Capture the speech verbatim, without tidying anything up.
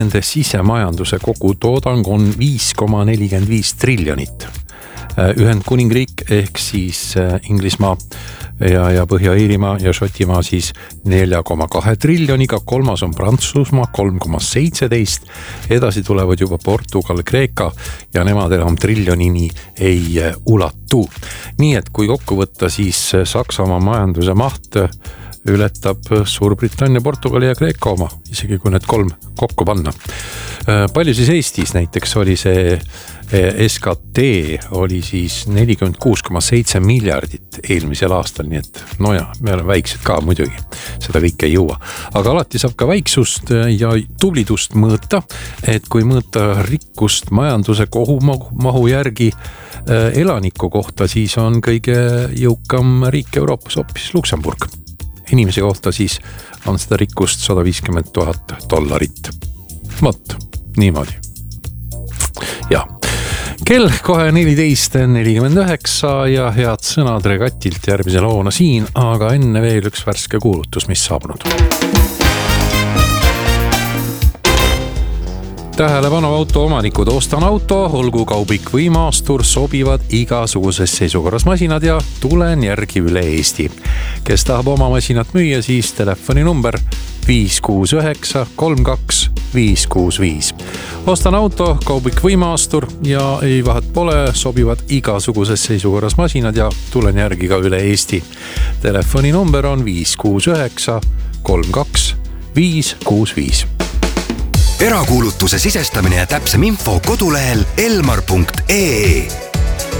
Nende sisemajanduse kogutoodang on viis koma nelikümmend viis triljonit. Ühendkuningriik ehk siis Inglismaa ja, ja Põhja-Iirimaa ja Šotimaa siis neli koma kaks triljoniga, kolmas on Prantsusmaa kolm koma seitseteist, edasi tulevad juba Portugal, Kreeka ja nemad enam triljonini ei ulatu. Nii et kui kokku võtta, siis Saksamaa majanduse maht ületab Suurbritannia, Portugali ja Kreeka oma, isegi kui need kolm kokku panna. Palju siis Eestis näiteks oli see S K T oli siis nelikümmend kuus koma seitse miljardit eelmisel aastal, nii et no ja, me oleme väiksed ka muidugi, seda kõike ei jõua. Aga alati saab ka väiksust ja tublidust mõõta, et kui mõõta rikkust majanduse kohumahu järgi elaniku kohta, siis on kõige jõukam riik Euroopas hoopis Luksemburg. Inimese kohta siis on seda rikkust sada viiskümmend tuhat dollarit. Vot, niimoodi. Ja, kell kohe neliteist nelikümmend üheksa ja head sõnad Regatilt järgmise loona siin, aga enne veel üks värske kuulutus, mis saabunud. Tähelepanu auto omanikud, ostan auto, olgu kaubik või maastur, sobivad igasuguses seisukorras masinad ja tulen järgi üle Eesti. Kes tahab oma masinat müüa, siis telefoni number viis kuus üheksa kolm kaks viis kuus viis. Ostan auto, kaubik või maastur ja ei vahet pole, sobivad igasuguses seisukorras masinad ja tulen järgi ka üle Eesti. Telefoni number on viis kuus üheksa kolm kaks viis kuus viis. Erakuulutuse sisestamine ja täpsem info kodulehel elmar punkt ee.